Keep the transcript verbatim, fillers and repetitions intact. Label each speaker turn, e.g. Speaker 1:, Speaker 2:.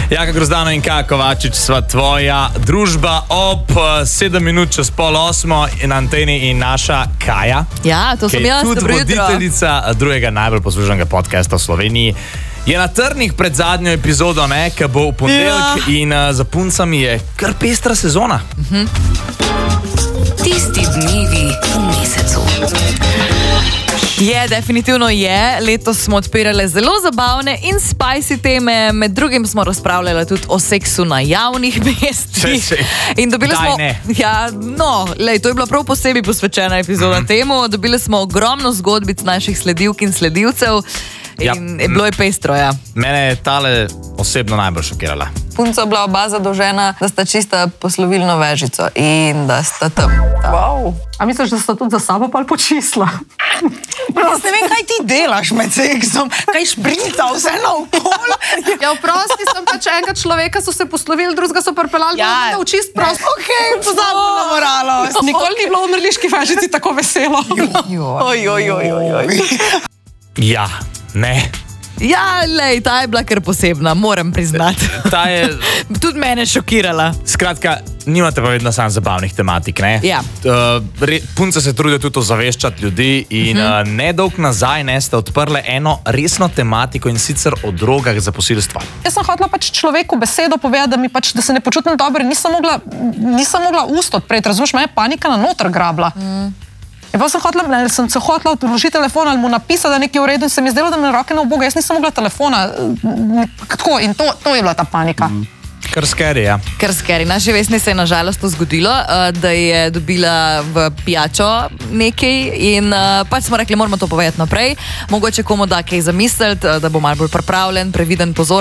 Speaker 1: Jaka Grozdano in Kaja Kovačič sva tvoja družba ob sedem minut čez pol osmo na anteni in naša Kaja.
Speaker 2: Ja, to sem jaz, dobro jutro.
Speaker 1: Ki je tudi voditeljica drugega najbolj poslušanega podcasta v Sloveniji. Je na trnih pred zadnjo epizodo, ne, ki bo v ponedeljek, ja. In uh, za puncami je kar pestra sezona.
Speaker 2: Mhm.
Speaker 3: Tisti dnevi v mesecu.
Speaker 2: Je, definitivno je. Letos smo odpirali zelo zabavne in spicy teme. Med drugim smo razpravljali tudi o seksu na javnih mestih. In dobili
Speaker 1: Daj,
Speaker 2: smo...
Speaker 1: ne.
Speaker 2: Ja, no, lej, to je bila prav posebej posvečena epizoda mm. temu. Dobili smo ogromno zgodbic naših sledilk in sledilcev. In ja. je bilo je pestro, ja.
Speaker 1: Mene je tale osebno najbolj šokirala.
Speaker 4: Punca bila oba zadolžena, da sta čista poslovilno vežico in da sta tam.
Speaker 5: Wow. A misliš, da sta tudi za sabo pol počisla?
Speaker 4: Jaz ne vem, kaj ti delaš med seksom, kaj šprinta vse naokol.
Speaker 5: Ja, vprosti sem pač enega človeka, so se poslovili, drugega so pripeljali,
Speaker 4: Ja.
Speaker 5: da v čist prost.
Speaker 4: Ok, pozabimo na moralo.
Speaker 5: Nikoli ni bilo v mrliški vežici tako veselo.
Speaker 4: Oj, oj, oj, oj, oj.
Speaker 1: Ja, ne.
Speaker 2: Ja, lej, ta je bila kar posebna, moram priznati.
Speaker 1: Ta je...
Speaker 2: Tudi mene šokirala.
Speaker 1: Skratka, nimate pa vedno samo zabavnih tematik, ne?
Speaker 2: Ja.
Speaker 1: Uh, re, punce se trudijo tudi ozaveščati ljudi in uh, nedolg nazaj ne ste odprle eno resno tematiko in sicer o drogah za posilstva.
Speaker 5: Jaz sem hotela pač človeku besedo povedati, da, mi pač, da se ne počutim dobro, nisem mogla, nisem mogla ust odpreti, razumeš, me je panika na noter grabla. Mm. In pa sem hotela, ne, sem se hotela odložiti telefon ali mu napisati, da nekaj je v redu in se mi je zdelo, da me roke na oboga, jaz nisem mogla telefona. Tako, in to, to je bila ta panika. Mm.
Speaker 1: Kar scary, ja.
Speaker 2: Kar scary. Naši Vesni se je nažalost to zgodilo, uh, da je dobila v pijačo nekaj in uh, pač smo rekli, moramo to povedati naprej. Mogoče komu da kaj zamisliti, uh, da bo malo bolj pripravljen, previden, pozoren.